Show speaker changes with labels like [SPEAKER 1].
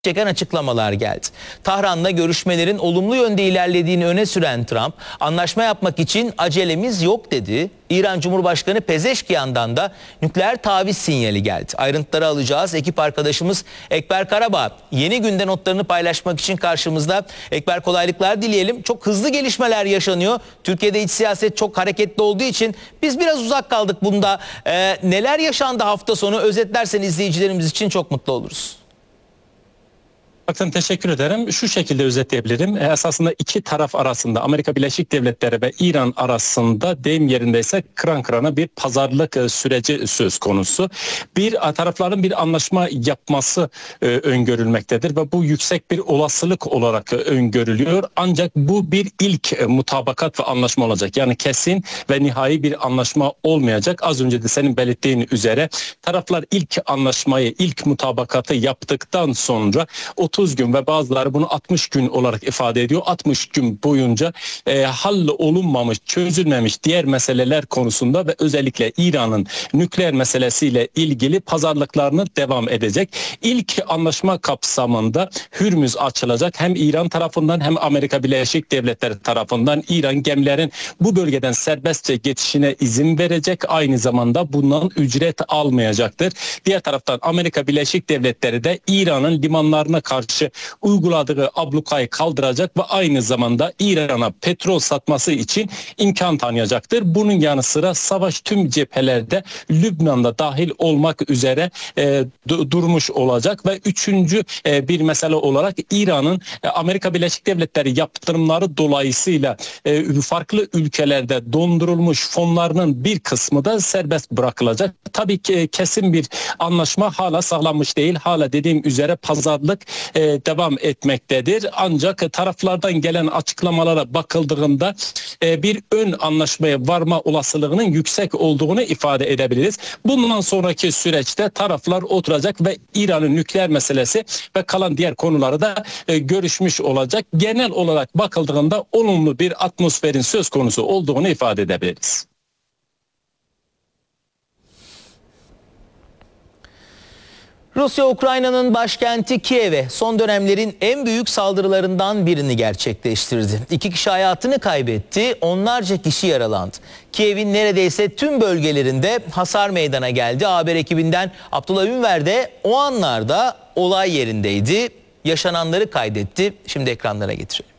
[SPEAKER 1] çeken açıklamalar geldi. Tahran'la görüşmelerin olumlu yönde ilerlediğini öne süren Trump, anlaşma yapmak için acelemiz yok dedi. İran Cumhurbaşkanı Pezeşkiyan'dan da nükleer taviz sinyali geldi. Ayrıntıları alacağız. Ekip arkadaşımız Ekber Karabağ yeni günde notlarını paylaşmak için karşımızda. Ekber, kolaylıklar dileyelim. Çok hızlı gelişmeler yaşanıyor. Türkiye'de iç siyaset çok hareketli olduğu için biz biraz uzak kaldık bunda. Neler yaşandı hafta sonu, özetlersen izleyicilerimiz için çok mutlu oluruz.
[SPEAKER 2] Bakın, teşekkür ederim. Şu şekilde özetleyebilirim. Esasında iki taraf arasında, Amerika Birleşik Devletleri ve İran arasında, deyim yerindeyse kıran kırana bir pazarlık süreci söz konusu. Tarafların bir anlaşma yapması öngörülmektedir ve bu yüksek bir olasılık olarak öngörülüyor. Ancak bu bir ilk mutabakat ve anlaşma olacak. Yani kesin ve nihai bir anlaşma olmayacak. Az önce de senin belirttiğin üzere taraflar ilk anlaşmayı, ilk mutabakatı yaptıktan sonra 30 gün ve bazıları bunu 60 gün olarak ifade ediyor. 60 gün boyunca hallolunmamış, çözülmemiş diğer meseleler konusunda ve özellikle İran'ın nükleer meselesiyle ilgili pazarlıklarını devam edecek. İlk anlaşma kapsamında Hürmüz açılacak. Hem İran tarafından hem Amerika Birleşik Devletleri tarafından İran gemilerin bu bölgeden serbestçe geçişine izin verecek. Aynı zamanda bundan ücret almayacaktır. Diğer taraftan Amerika Birleşik Devletleri de İran'ın limanlarına karşı uyguladığı ablukayı kaldıracak ve aynı zamanda İran'a petrol satması için imkan tanıyacaktır. Bunun yanı sıra savaş tüm cephelerde, Lübnan'da dahil olmak üzere durmuş olacak ve üçüncü bir mesele olarak İran'ın Amerika Birleşik Devletleri yaptırımları dolayısıyla farklı ülkelerde dondurulmuş fonlarının bir kısmı da serbest bırakılacak. Tabii ki kesin bir anlaşma hala sağlanmış değil. Hala dediğim üzere pazarlık devam etmektedir. Ancak taraflardan gelen açıklamalara bakıldığında bir ön anlaşmaya varma olasılığının yüksek olduğunu ifade edebiliriz. Bundan sonraki süreçte taraflar oturacak ve İran'ın nükleer meselesi ve kalan diğer konuları da görüşmüş olacak. Genel olarak bakıldığında olumlu bir atmosferin söz konusu olduğunu ifade edebiliriz.
[SPEAKER 1] Rusya, Ukrayna'nın başkenti Kiev'e son dönemlerin en büyük saldırılarından birini gerçekleştirdi. 2 kişi hayatını kaybetti, onlarca kişi yaralandı. Kiev'in neredeyse tüm bölgelerinde hasar meydana geldi. Haber ekibinden Abdullah Ünver de o anlarda olay yerindeydi. Yaşananları kaydetti. Şimdi ekranlara getirelim.